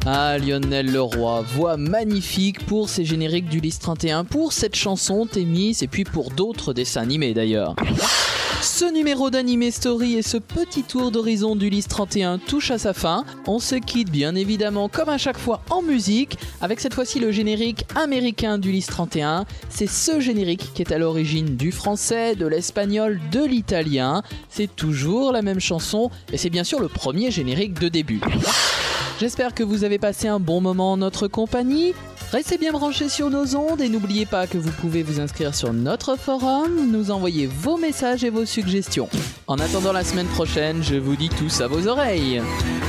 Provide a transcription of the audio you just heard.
Ah, Lionel Leroy, voix magnifique pour ces génériques d'Ulysse 31, pour cette chanson Thémis et puis pour d'autres dessins animés d'ailleurs. Ce numéro d'Anime Story et ce petit tour d'horizon d'Ulysse 31 touche à sa fin. On se quitte bien évidemment comme à chaque fois en musique, avec cette fois-ci le générique américain d'Ulysse 31. C'est ce générique qui est à l'origine du français, de l'espagnol, de l'italien. C'est toujours la même chanson et c'est bien sûr le premier générique de début. J'espère que vous avez passé un bon moment en notre compagnie. Restez bien branchés sur nos ondes et n'oubliez pas que vous pouvez vous inscrire sur notre forum, nous envoyer vos messages et vos suggestions. En attendant la semaine prochaine, je vous dis tous à vos oreilles.